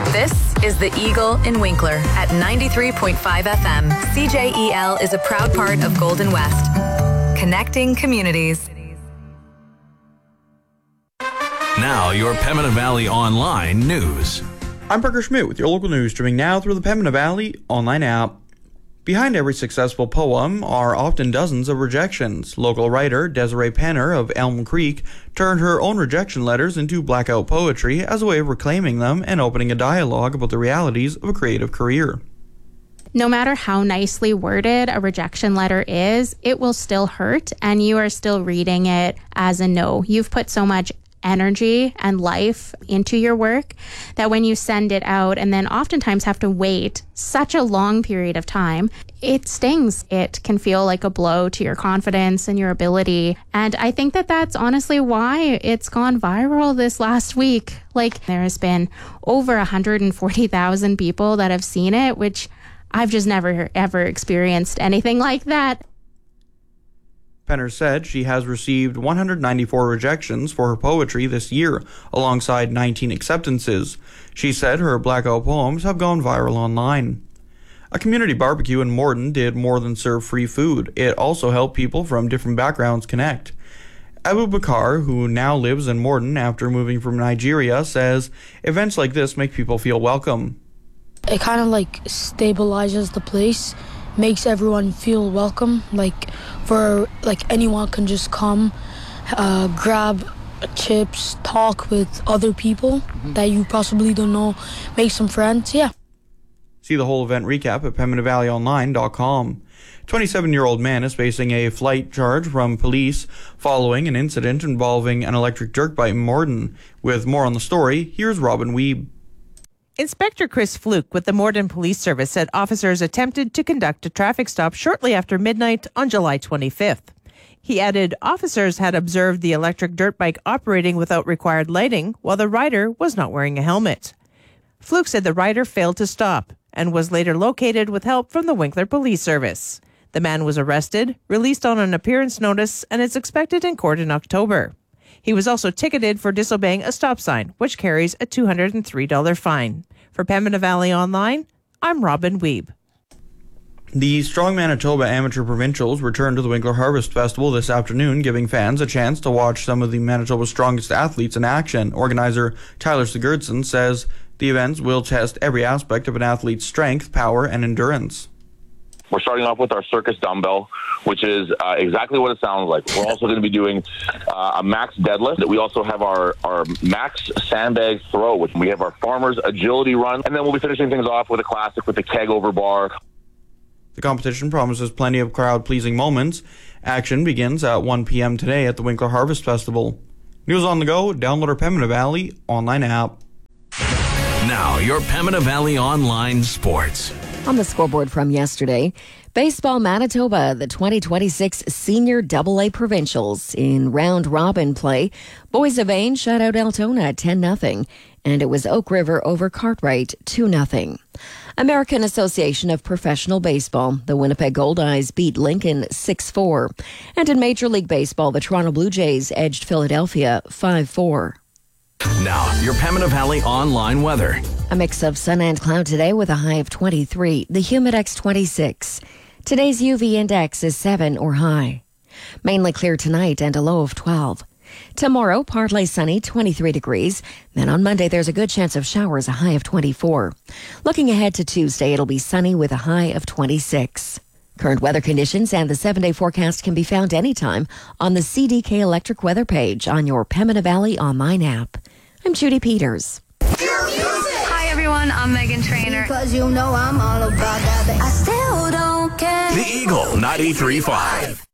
This is The Eagle in Winkler at 93.5 FM. CJEL is a proud part of Golden West. Connecting communities. Now, your Pembina Valley Online news. I'm Parker Schmidt with your local news, streaming now through the Pembina Valley Online app. Behind every successful poem are often dozens of rejections. Local writer Desiree Penner of Elm Creek turned her own rejection letters into blackout poetry as a way of reclaiming them and opening a dialogue about the realities of a creative career. No matter how nicely worded a rejection letter is, it will still hurt, and you are still reading it as a no. You've put so much energy and life into your work that when you send it out and then oftentimes have to wait such a long period of time, it stings. It can feel like a blow to your confidence and your ability. And I think that that's honestly why it's gone viral this last week. Like, there has been over 140,000 people that have seen it, which I've just never ever experienced anything like that. Penner said she has received 194 rejections for her poetry this year, alongside 19 acceptances. She said her blackout poems have gone viral online. A community barbecue in Morden did more than serve free food. It also helped people from different backgrounds connect. Abu Bakar, who now lives in Morden after moving from Nigeria, says events like this make people feel welcome. It kind of stabilizes the place, makes everyone feel welcome, anyone can just come, grab chips, talk with other people that you possibly don't know, make some friends, yeah. See the whole event recap at PembinaValleyOnline.com. 27-year-old man is facing a flight charge from police following an incident involving an electric dirt bike in Morden. With more on the story, here's Robin Wiebe. Inspector Chris Fluke with the Morden Police Service said officers attempted to conduct a traffic stop shortly after midnight on July 25th. He added officers had observed the electric dirt bike operating without required lighting while the rider was not wearing a helmet. Fluke said the rider failed to stop and was later located with help from the Winkler Police Service. The man was arrested, released on an appearance notice, and is expected in court in October. He was also ticketed for disobeying a stop sign, which carries a $203 fine. For Pembina Valley Online, I'm Robin Wiebe. The Strong Manitoba Amateur Provincials returned to the Winkler Harvest Festival this afternoon, giving fans a chance to watch some of the Manitoba's strongest athletes in action. Organizer Tyler Sigurdsson says the events will test every aspect of an athlete's strength, power, and endurance. We're starting off with our circus dumbbell, which is exactly what it sounds like. We're also going to be doing a max deadlift. We also have our max sandbag throw, which we have our farmer's agility run, and then we'll be finishing things off with a classic with the keg over bar. The competition promises plenty of crowd-pleasing moments. Action begins at 1 p.m. today at the Winkler Harvest Festival. News on the go, download our Pembina Valley online app. Now, your Pembina Valley Online sports. On the scoreboard from yesterday, Baseball Manitoba, the 2026 Senior AA Provincials in round-robin play. Boys of Ain shut out Altona 10-0, and it was Oak River over Cartwright 2-0. American Association of Professional Baseball, the Winnipeg Goldeyes beat Lincoln 6-4. And in Major League Baseball, the Toronto Blue Jays edged Philadelphia 5-4. Now, your Pembina Valley Online weather. A mix of sun and cloud today with a high of 23, the Humidex 26. Today's UV index is 7 or high. Mainly clear tonight and a low of 12. Tomorrow, partly sunny, 23 degrees. Then on Monday, there's a good chance of showers, a high of 24. Looking ahead to Tuesday, it'll be sunny with a high of 26. Current weather conditions and the 7-day forecast can be found anytime on the CDK Electric Weather page on your Pembina Valley Online app. I'm Judy Peters. Hi everyone, I'm Megan Trainor. Because you know I'm all about that. I still don't care. The Eagle 93.5.